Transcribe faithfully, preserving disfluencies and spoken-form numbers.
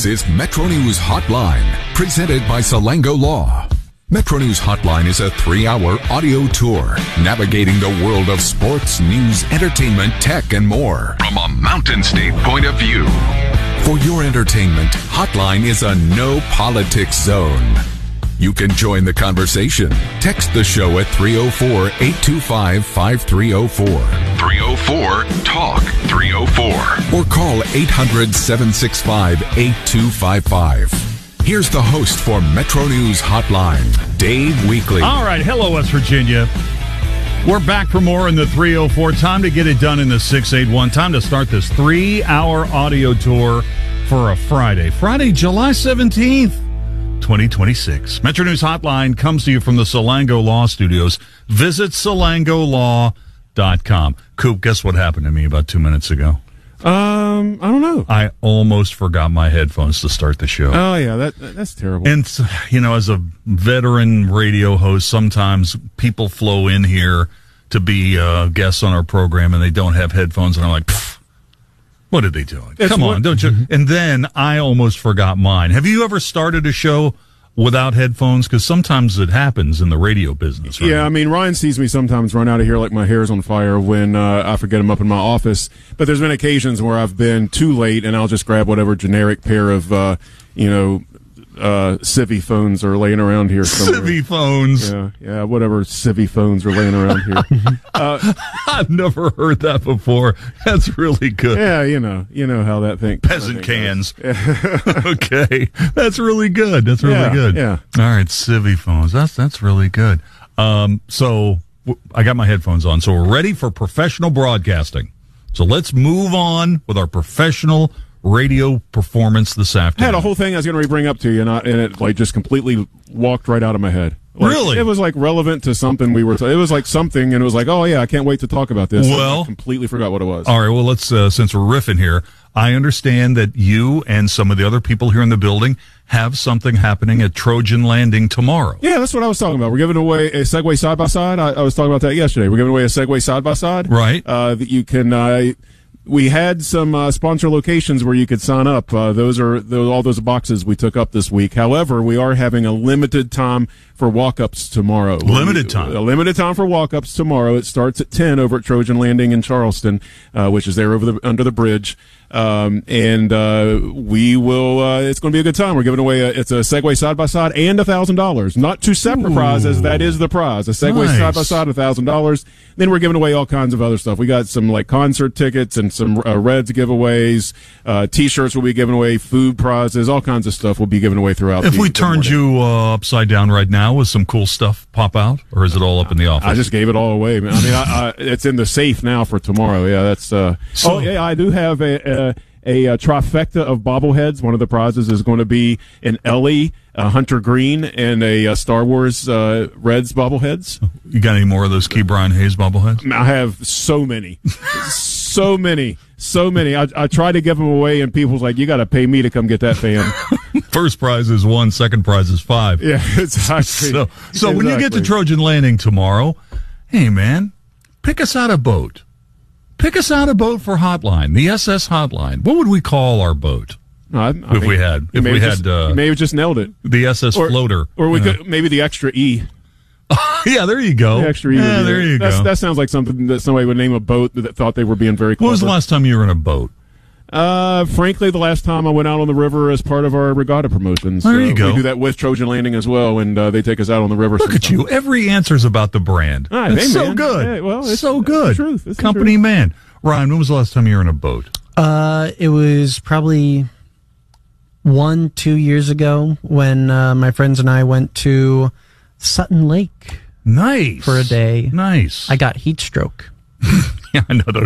is Metro News Hotline, presented by Salango Law. Metro News Hotline is a three-hour audio tour navigating the world of sports, news, entertainment, tech, and more from a Mountain State point of view. For your entertainment, Hotline is a no-politics zone. You can join the conversation. Text the show at three oh four, eight two five, five three oh four. three oh four, talk three oh four. Or call eight hundred, seven six five, eight two five five. Here's the host for Metro News Hotline, Dave Weekly. All right. Hello, West Virginia. We're back for more in the three oh four. Time to get it done in the six eighty-one. Time to start this three-hour audio tour for a Friday. Friday, July seventeenth, twenty twenty-six. Metro News Hotline comes to you from the Salango Law Studios. Visit salango law dot com. Coop, guess what happened to me about two minutes ago? Um, I don't know. I almost forgot my headphones to start the show. Oh, yeah, that that's terrible. And, you know, as a veteran radio host, sometimes people flow in here to be uh, guests on our program, and they don't have headphones, and I'm like, what are they doing? It's Come on, what, don't you? And then I almost forgot mine. Have you ever started a show without headphones? Because sometimes it happens in the radio business, right? Yeah, I mean, Ryan sees me sometimes run out of here like my hair's on fire when uh, I forget him up in my office. But there's been occasions where I've been too late, and I'll just grab whatever generic pair of, uh, you know, uh, Civvy phones are laying around here somewhere. Civvy phones. Yeah, yeah, whatever Civvy phones are laying around here. uh, I've never heard that before. That's really good. yeah, you know, you know how that thing. Peasant cans. Okay, that's really good. That's really Yeah, good. yeah. All right, Civvy phones. That's that's really good. Um, so w- I got my headphones on. So we're ready for professional broadcasting. So let's move on with our professional radio performance this I afternoon. had a whole thing I was going to bring up to you, and, I, and it like just completely walked right out of my head. Like, Really? It was like relevant to something we were. T- it was like something, and it was like, oh yeah, I can't wait to talk about this. And Well- I completely forgot what it was. All right, well, let's, uh, since we're riffing here, I understand that you and some of the other people here in the building have something happening at Trojan Landing tomorrow. Yeah, that's what I was talking about. We're giving away a Segway side by side. I I was talking about that yesterday. We're giving away a Segway side by side. Right. Uh, that you can. Uh, we had some uh, sponsor locations where you could sign up. Uh, those are those, all those boxes we took up this week. However, we are having a limited time for walk-ups tomorrow. Limited time. A limited time for walk-ups tomorrow. It starts at ten over at Trojan Landing in Charleston, uh, which is there over the under the bridge. Um, and uh, we will. Uh, it's going to be a good time. We're giving away. A, it's a Segway side by side and a thousand dollars. Not two separate Ooh. prizes. That is the prize. A Segway Nice. side by side, a thousand dollars. Then we're giving away all kinds of other stuff. We got some like concert tickets and some uh, Reds giveaways. Uh, T-shirts will be given away. Food prizes. All kinds of stuff will be given away throughout. If the, we the turned morning. you uh, upside down right now, would some cool stuff pop out, or is it all up in the office? I just gave it all away, man. I mean, I, I, it's in the safe now for tomorrow. Yeah, that's. Uh, So- oh, yeah, I do have a, a, a, a trifecta of bobbleheads. One of the prizes is going to be an Ellie, a Hunter Green, and a, a Star Wars uh, Reds bobbleheads. You got any more of those Key Brian Hayes bobbleheads? I have so many, so many, so many. I, I try to give them away, and people's like, "You got to pay me to come get that, fam." First prize is one, second prize is five. Yeah, exactly. So, so when you get to Exactly. Trojan Landing tomorrow, hey man, pick us out a boat. Pick us out a boat for Hotline, the S S Hotline. What would we call our boat No, I, I if mean, we had you if may we have had just, uh, you may have just nailed it. the S S Or- floater? Or we Yeah. could maybe the extra E. Yeah, there you go. The extra E. Yeah, would be there you That's, go. That sounds like something that somebody would name a boat that thought they were being very When clever. was the last time you were in a boat? Uh, frankly, the last time I went out on the river as part of our regatta promotions. There Uh, you go. We do that with Trojan Landing as well, and uh, they take us out on the river. Look at sometimes. you. Every answer's about the brand. Ah, It's hey, so man. good. Hey, well, it's- so it's good. the truth. It's the Company truth. man. Ryan, when was the last time you were in a boat? Uh, it was probably one, two years ago when uh, my friends and I went to Sutton Lake Nice. for a day. Nice. I got heat stroke. yeah, I know those